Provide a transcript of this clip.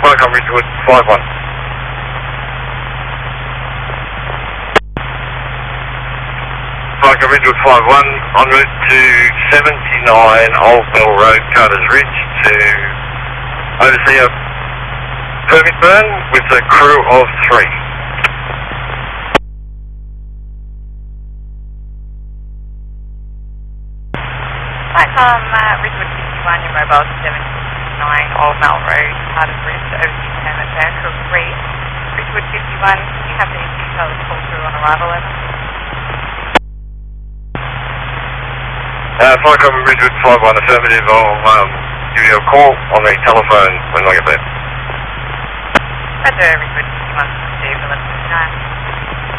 Flycom Ridgewood 51. Flycom Ridgewood 51 en route to 79 Old Bell Road, Carter's Ridge to oversee a permit burn with a crew of 3. Flycom Ridgewood 51, your mobile 79 Old Mell Road, Carter's Ridge, oversee permit burn crew of 3. Ridgewood 51, can you have these details pull through on arrival over? Flycom Ridgewood 51 affirmative, I'll give you a call on the telephone when I get there. Roger, Ridgewood 51.